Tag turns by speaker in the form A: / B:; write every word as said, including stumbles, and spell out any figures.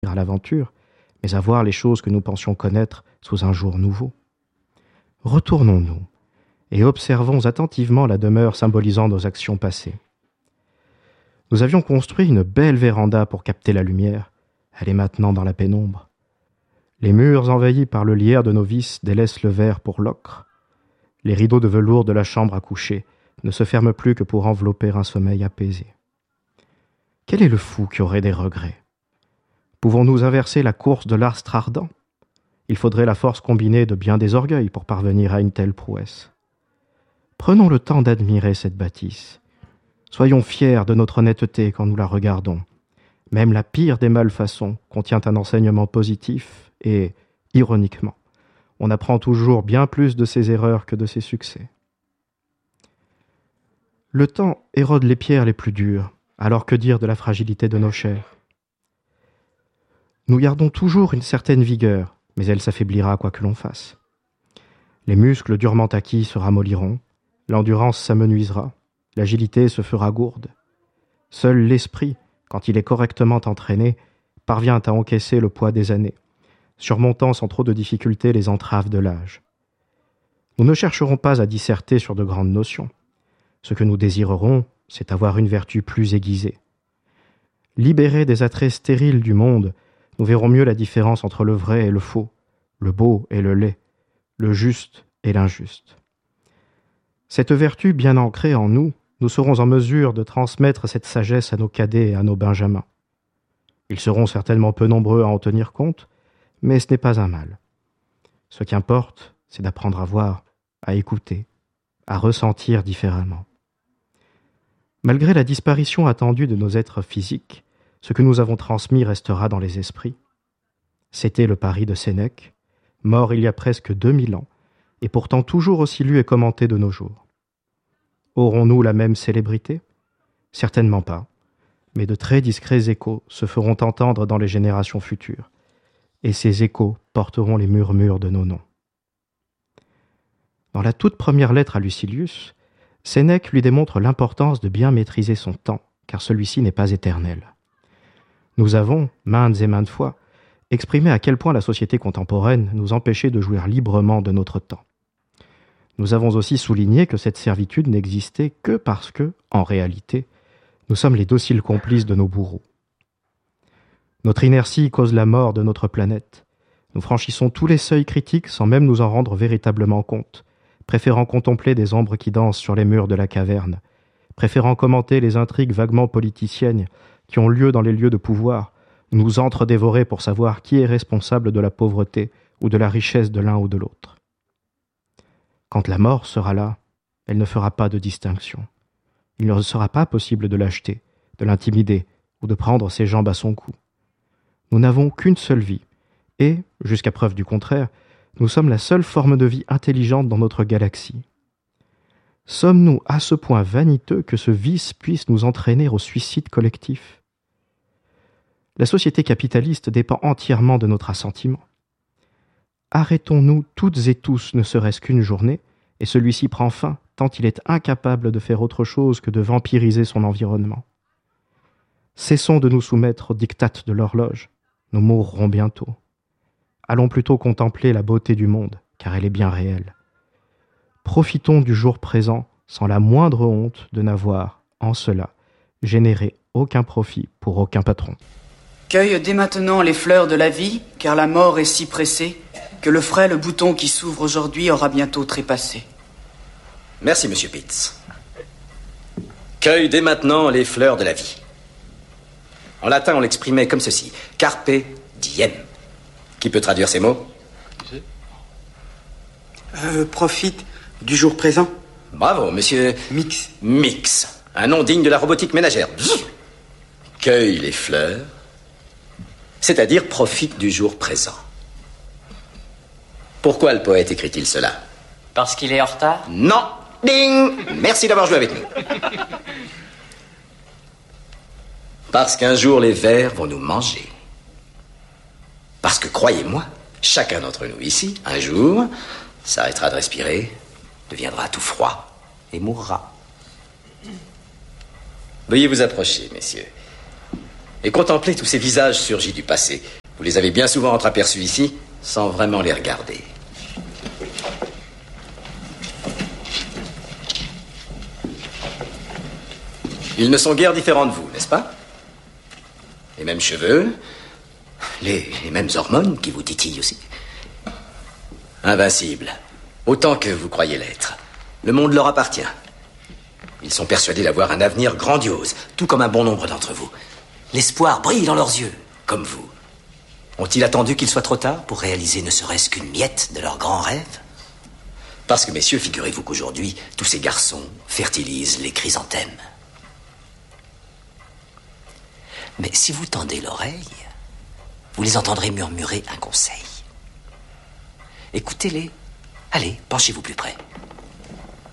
A: à l'aventure, mais à voir les choses que nous pensions connaître sous un jour nouveau. Retournons-nous et observons attentivement la demeure symbolisant nos actions passées. Nous avions construit une belle véranda pour capter la lumière. Elle est maintenant dans la pénombre. Les murs envahis par le lierre de nos vices délaissent le verre pour l'ocre. Les rideaux de velours de la chambre à coucher ne se ferment plus que pour envelopper un sommeil apaisé. Quel est le fou qui aurait des regrets? Pouvons-nous inverser la course de l'astre ardent? Il faudrait la force combinée de bien des orgueils pour parvenir à une telle prouesse. Prenons le temps d'admirer cette bâtisse. Soyons fiers de notre honnêteté quand nous la regardons. Même la pire des malfaçons contient un enseignement positif et, ironiquement, on apprend toujours bien plus de ses erreurs que de ses succès. Le temps érode les pierres les plus dures, alors que dire de la fragilité de nos chairs? Nous gardons toujours une certaine vigueur, mais elle s'affaiblira quoi que l'on fasse. Les muscles durement acquis se ramolliront, l'endurance s'amenuisera, l'agilité se fera gourde. Seul l'esprit, quand il est correctement entraîné, parvient à encaisser le poids des années, surmontant sans trop de difficulté les entraves de l'âge. Nous ne chercherons pas à disserter sur de grandes notions. Ce que nous désirerons, c'est avoir une vertu plus aiguisée. Libérés des attraits stériles du monde, nous verrons mieux la différence entre le vrai et le faux, le beau et le laid, le juste et l'injuste. Cette vertu bien ancrée en nous, nous serons en mesure de transmettre cette sagesse à nos cadets et à nos benjamins. Ils seront certainement peu nombreux à en tenir compte, mais ce n'est pas un mal. Ce qui importe, c'est d'apprendre à voir, à écouter, à ressentir différemment. Malgré la disparition attendue de nos êtres physiques, ce que nous avons transmis restera dans les esprits. C'était le pari de Sénèque, mort il y a presque deux mille ans, et pourtant toujours aussi lu et commenté de nos jours. Aurons-nous la même célébrité? Certainement pas, mais de très discrets échos se feront entendre dans les générations futures, et ces échos porteront les murmures de nos noms. Dans la toute première lettre à Lucilius, Sénèque lui démontre l'importance de bien maîtriser son temps, car celui-ci n'est pas éternel. Nous avons, maintes et maintes fois, exprimé à quel point la société contemporaine nous empêchait de jouir librement de notre temps. Nous avons aussi souligné que cette servitude n'existait que parce que, en réalité, nous sommes les dociles complices de nos bourreaux. Notre inertie cause la mort de notre planète. Nous franchissons tous les seuils critiques sans même nous en rendre véritablement compte, préférant contempler des ombres qui dansent sur les murs de la caverne, préférant commenter les intrigues vaguement politiciennes qui ont lieu dans les lieux de pouvoir, nous entre-dévorer pour savoir qui est responsable de la pauvreté ou de la richesse de l'un ou de l'autre. Quand la mort sera là, elle ne fera pas de distinction. Il ne sera pas possible de l'acheter, de l'intimider ou de prendre ses jambes à son cou. Nous n'avons qu'une seule vie, et, jusqu'à preuve du contraire, nous sommes la seule forme de vie intelligente dans notre galaxie. Sommes-nous à ce point vaniteux que ce vice puisse nous entraîner au suicide collectif? La société capitaliste dépend entièrement de notre assentiment. Arrêtons-nous toutes et tous ne serait-ce qu'une journée, et celui-ci prend fin tant il est incapable de faire autre chose que de vampiriser son environnement. Cessons de nous soumettre aux dictats de l'horloge, nous mourrons bientôt. Allons plutôt contempler la beauté du monde, car elle est bien réelle. Profitons du jour présent sans la moindre honte de n'avoir, en cela, généré aucun profit pour aucun patron.
B: Cueille dès maintenant les fleurs de la vie, car la mort est si pressée que le frêle bouton qui s'ouvre aujourd'hui aura bientôt trépassé.
C: Merci, monsieur Pitts. Cueille dès maintenant les fleurs de la vie. En latin, on l'exprimait comme ceci. Carpe diem. Qui peut traduire ces mots?
B: Euh, profite du jour présent.
C: Bravo, monsieur...
B: Mix.
C: Mix. Un nom digne de la robotique ménagère. Cueille les fleurs, c'est-à-dire profite du jour présent. Pourquoi le poète écrit-il cela?
D: Parce qu'il est en retard?
C: Non. Ding. Merci d'avoir joué avec nous. Parce qu'un jour les vers vont nous manger. Parce que, croyez-moi, chacun d'entre nous ici, un jour, s'arrêtera de respirer, deviendra tout froid et mourra. Veuillez vous approcher, messieurs. et contemplez tous ces visages surgis du passé. Vous les avez bien souvent entreaperçus ici, sans vraiment les regarder. Ils ne sont guère différents de vous, n'est-ce pas? Les mêmes cheveux, les, les mêmes hormones qui vous titillent aussi. Invincibles, autant que vous croyez l'être. Le monde leur appartient. Ils sont persuadés d'avoir un avenir grandiose, tout comme un bon nombre d'entre vous. L'espoir brille dans leurs yeux, comme vous. Ont-ils attendu qu'il soit trop tard pour réaliser ne serait-ce qu'une miette de leur grand rêve? Parce que, messieurs, figurez-vous qu'aujourd'hui, tous ces garçons fertilisent les chrysanthèmes. Mais si vous tendez l'oreille, vous les entendrez murmurer un conseil. Écoutez-les. Allez, penchez-vous plus près. Vous entendez ?